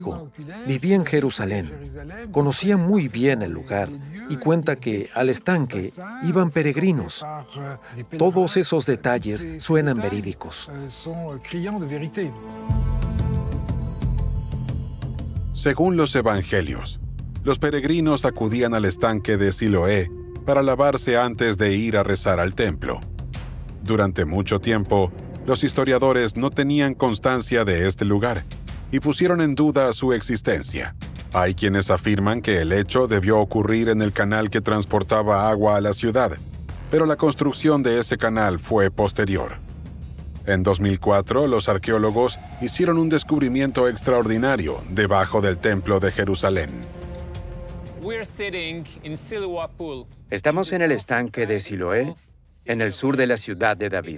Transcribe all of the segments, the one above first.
Vivía en Jerusalén, conocía muy bien el lugar y cuenta que al estanque iban peregrinos. Todos esos detalles suenan verídicos. Según los evangelios, los peregrinos acudían al estanque de Siloé para lavarse antes de ir a rezar al templo. Durante mucho tiempo, los historiadores no tenían constancia de este lugar y pusieron en duda su existencia. Hay quienes afirman que el hecho debió ocurrir en el canal que transportaba agua a la ciudad, pero la construcción de ese canal fue posterior. En 2004, los arqueólogos hicieron un descubrimiento extraordinario debajo del Templo de Jerusalén. Estamos en el estanque de Siloé, en el sur de la ciudad de David.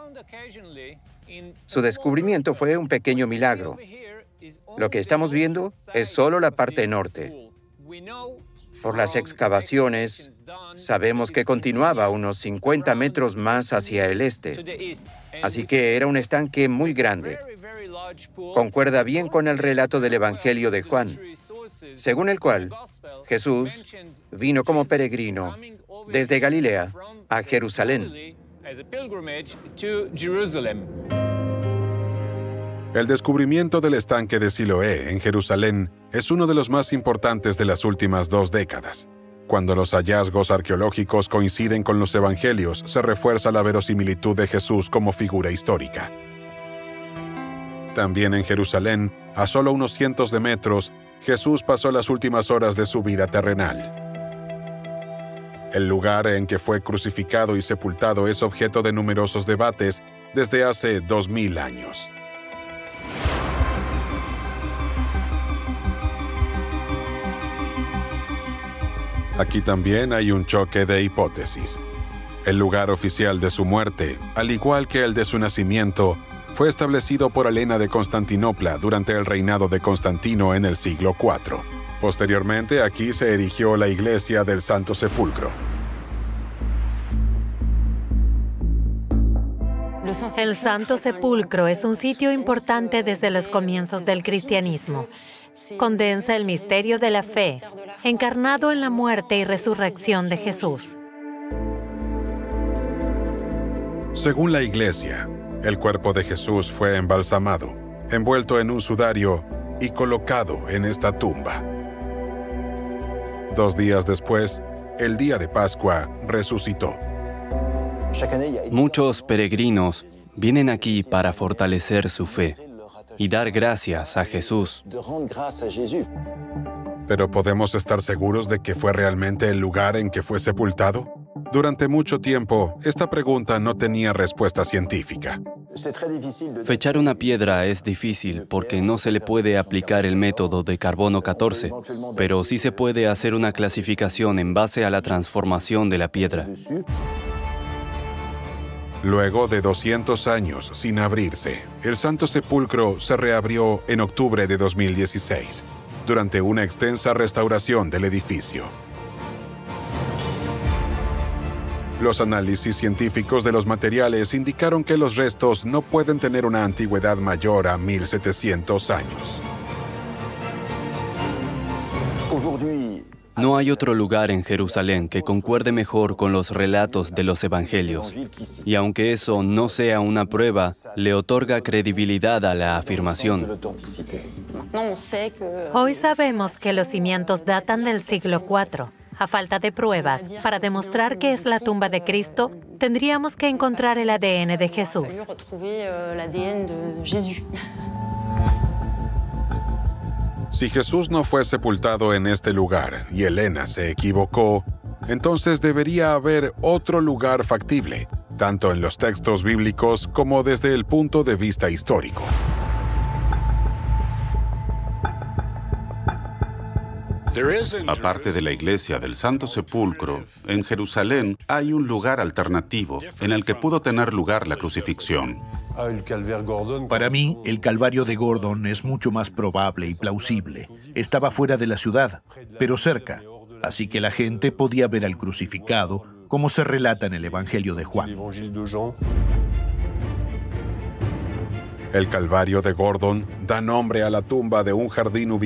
Su descubrimiento fue un pequeño milagro. Lo que estamos viendo es solo la parte norte. Por las excavaciones, sabemos que continuaba unos 50 metros más hacia el este. Así que era un estanque muy grande. Concuerda bien con el relato del Evangelio de Juan, según el cual Jesús vino como peregrino desde Galilea a Jerusalén. El descubrimiento del estanque de Siloé en Jerusalén es uno de los más importantes de las últimas 2 décadas. Cuando los hallazgos arqueológicos coinciden con los evangelios, se refuerza la verosimilitud de Jesús como figura histórica. También en Jerusalén, a solo unos cientos de metros, Jesús pasó las últimas horas de su vida terrenal. El lugar en que fue crucificado y sepultado es objeto de numerosos debates desde hace 2000 años. Aquí también hay un choque de hipótesis. El lugar oficial de su muerte, al igual que el de su nacimiento, fue establecido por Helena de Constantinopla durante el reinado de Constantino en el siglo IV. Posteriormente, aquí se erigió la iglesia del Santo Sepulcro. El Santo Sepulcro es un sitio importante desde los comienzos del cristianismo. Condensa el misterio de la fe, encarnado en la muerte y resurrección de Jesús. Según la iglesia, el cuerpo de Jesús fue embalsamado, envuelto en un sudario y colocado en esta tumba. 2 días después, el día de Pascua, resucitó. Muchos peregrinos vienen aquí para fortalecer su fe y dar gracias a Jesús. ¿Pero podemos estar seguros de que fue realmente el lugar en que fue sepultado? Durante mucho tiempo, esta pregunta no tenía respuesta científica. Fechar una piedra es difícil porque no se le puede aplicar el método de carbono 14, pero sí se puede hacer una clasificación en base a la transformación de la piedra. Luego de 200 años sin abrirse, el Santo Sepulcro se reabrió en octubre de 2016, durante una extensa restauración del edificio. Los análisis científicos de los materiales indicaron que los restos no pueden tener una antigüedad mayor a 1700 años. No hay otro lugar en Jerusalén que concuerde mejor con los relatos de los evangelios. Y aunque eso no sea una prueba, le otorga credibilidad a la afirmación. Hoy sabemos que los cimientos datan del siglo IV. A falta de pruebas, para demostrar que es la tumba de Cristo, tendríamos que encontrar el ADN de Jesús. Si Jesús no fue sepultado en este lugar y Helena se equivocó, entonces debería haber otro lugar factible, tanto en los textos bíblicos como desde el punto de vista histórico. Aparte de la iglesia del Santo Sepulcro, en Jerusalén hay un lugar alternativo en el que pudo tener lugar la crucifixión. Para mí, el Calvario de Gordon es mucho más probable y plausible. Estaba fuera de la ciudad, pero cerca, así que la gente podía ver al crucificado, como se relata en el Evangelio de Juan. El Calvario de Gordon da nombre a la tumba de un jardín ubicado